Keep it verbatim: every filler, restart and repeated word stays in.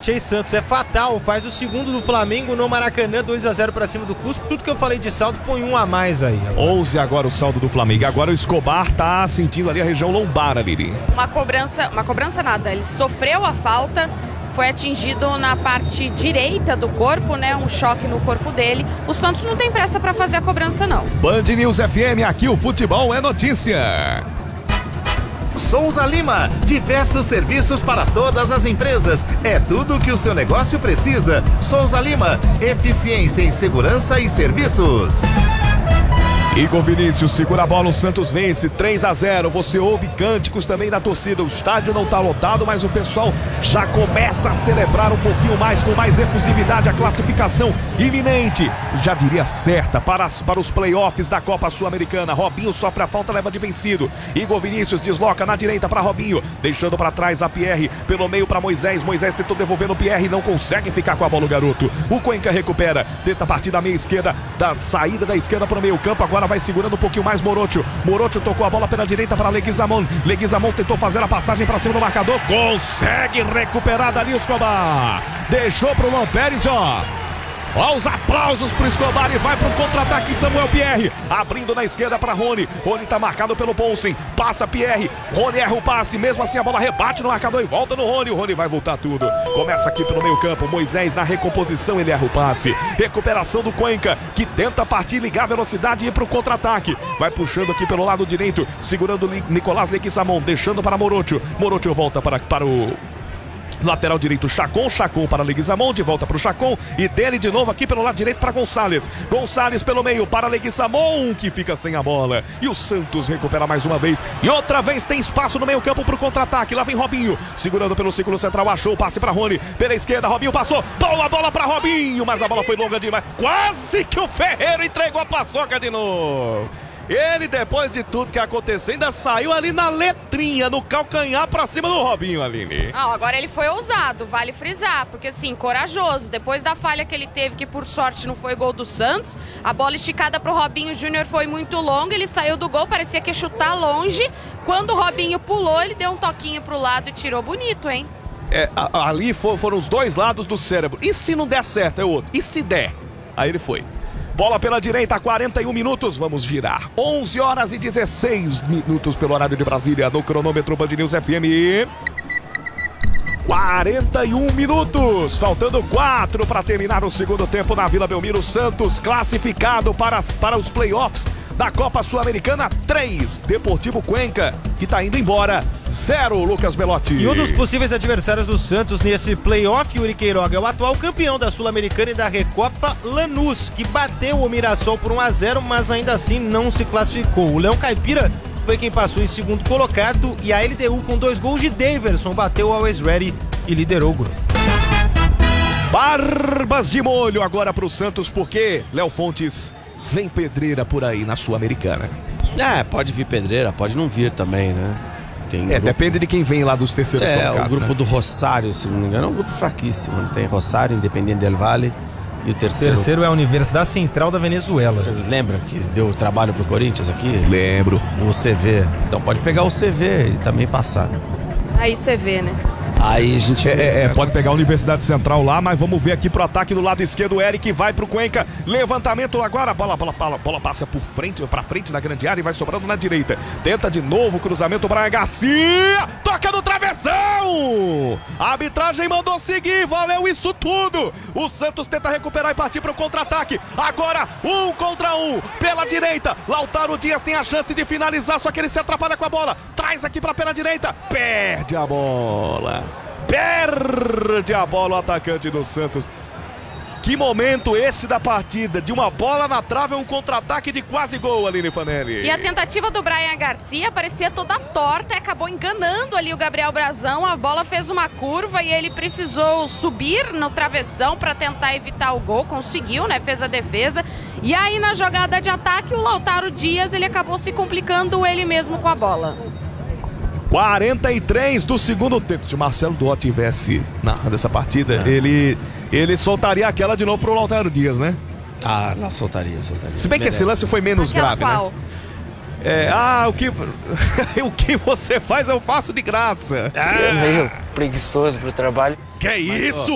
empate aí, Santos. É fatal, faz o segundo do Flamengo no Maracanã, dois a zero pra cima do Cusco. Tudo que eu falei de saldo, põe um a mais aí. Agora. onze agora o saldo do Flamengo. Agora o Escobar tá sentindo ali a região lombar, ali. Uma cobrança, uma cobrança nada, ele sofreu a falta, foi atingido na parte direita do corpo, né? Um choque no corpo dele. O Santos não tem pressa pra fazer a cobrança, não. Band News F M, aqui o futebol é notícia. Souza Lima, diversos serviços para todas as empresas. É tudo o que o seu negócio precisa. Souza Lima, eficiência em segurança e serviços. Igor Vinícius segura a bola, o Santos vence três a zero. Você ouve cânticos também da torcida. O estádio não está lotado, mas o pessoal já começa a celebrar um pouquinho mais, com mais efusividade, a classificação iminente, já diria certa, para, as, para os playoffs da Copa Sul-Americana. Robinho sofre a falta, leva de vencido. Igor Vinícius desloca na direita para Robinho, deixando para trás a Pierre, pelo meio para Moisés. Moisés tentou devolver no Pierre, não consegue ficar com a bola o garoto. O Cuenca recupera, tenta partir da meia esquerda, da saída da esquerda para o meio campo. Agora vai segurando um pouquinho mais Morocho. Morocho tocou a bola pela direita para Leguizamon. Leguizamon tentou fazer a passagem para cima do marcador. Consegue recuperar dali o Escobar. Deixou para o Luan Pérez, ó. Ó, os aplausos pro Escobar e vai pro contra-ataque Samuel Pierre. Abrindo na esquerda para Rony. Rony tá marcado pelo Poulsen. Passa Pierre. Rony erra o passe. Mesmo assim a bola rebate no marcador e volta no Rony. O Rony vai voltar tudo. Começa aqui pelo meio campo. Moisés na recomposição, ele erra o passe. Recuperação do Cuenca, que tenta partir, ligar a velocidade e ir pro contra-ataque. Vai puxando aqui pelo lado direito. Segurando Nicolás Leguizamon. Deixando para Morocho. Morocho volta para, para o... lateral direito, Chacon, Chacon para Leguizamon, de volta para o Chacon e dele de novo aqui pelo lado direito para Gonçalves. Gonçalves pelo meio para Leguizamon, que fica sem a bola. E o Santos recupera mais uma vez. E outra vez tem espaço no meio campo para o contra-ataque. Lá vem Robinho, segurando pelo círculo central, achou o passe para Rony. Pela esquerda, Robinho passou. Boa bola para Robinho, mas a bola foi longa demais. Quase que o Ferreira entregou a paçoca de novo. Ele, depois de tudo que aconteceu, ainda saiu ali na letrinha, no calcanhar pra cima do Robinho, Aline. Ah, agora ele foi ousado, vale frisar, porque assim, corajoso. Depois da falha que ele teve, que por sorte não foi gol do Santos, a bola esticada pro Robinho Júnior foi muito longa, ele saiu do gol, parecia que ia chutar longe. Quando o Robinho pulou, ele deu um toquinho pro lado e tirou bonito, hein? É, a, ali for, foram os dois lados do cérebro. E se não der certo, é o outro. E se der? Aí ele foi. Bola pela direita, quarenta e um minutos, vamos girar. onze horas e dezesseis minutos pelo horário de Brasília, no cronômetro Band News F M. quarenta e um minutos, faltando quatro para terminar o segundo tempo na Vila Belmiro. Santos classificado para, as, para os playoffs da Copa Sul-Americana. Três, Deportivo Cuenca, que tá indo embora. Zero, Lucas Belotti. E um dos possíveis adversários do Santos nesse playoff, Yuri Queiroga, é o atual campeão da Sul-Americana e da Recopa, Lanús, que bateu o Mirassol por um a zero, mas ainda assim não se classificou. O Leão Caipira foi quem passou em segundo colocado e a L D U, com dois gols de Daverson, bateu o Always Ready e liderou o grupo. Barbas de molho agora pro Santos, porque Léo Fontes, vem pedreira por aí na Sul-Americana. É, pode vir pedreira, pode não vir também, né? Quem, é, grupo... depende de quem vem lá dos terceiros é, colocados. É, o grupo, né, do Rosário, se não me engano, é um grupo fraquíssimo. Tem Rosário, Independiente del Valle e o terceiro... O terceiro é a Universidade Central da Venezuela. Lembra que deu trabalho pro Corinthians aqui? Lembro. O C V. Então pode pegar o C V e também passar. Aí você vê, né? Aí a gente... É, é, pode pegar a Universidade Central lá, mas vamos ver aqui pro ataque do lado esquerdo. O Eric vai pro Cuenca. Levantamento agora. Bola, bola, bola, bola passa por frente, pra frente na grande área e vai sobrando na direita. Tenta de novo, cruzamento, Brian Garcia. Toca no travessão. A arbitragem mandou seguir. Valeu isso tudo. O Santos tenta recuperar e partir pro contra-ataque. Agora, um contra um. Pela direita, Lautaro Dias tem a chance de finalizar, só que ele se atrapalha com a bola. Traz aqui pra pela direita. Perde a bola. Perde a bola o atacante do Santos. Que momento este da partida, de uma bola na trave a um contra-ataque de quase gol, Aline Fanelli. E a tentativa do Brian Garcia parecia toda torta e acabou enganando ali o Gabriel Brazão. A bola fez uma curva e ele precisou subir no travessão para tentar evitar o gol. Conseguiu, né? Fez a defesa. E aí na jogada de ataque, o Lautaro Dias, ele acabou se complicando ele mesmo com a bola. quarenta e três do segundo tempo. Se o Marcelo Duó tivesse narrado essa partida, é. ele, ele soltaria aquela de novo pro Lautaro Dias, né? Ah, não, soltaria, soltaria. Se bem Merece. que esse lance foi menos Aquela grave, qual? né? É, ah, o que, o que você faz eu faço de graça. É meio preguiçoso pro trabalho. Que é isso?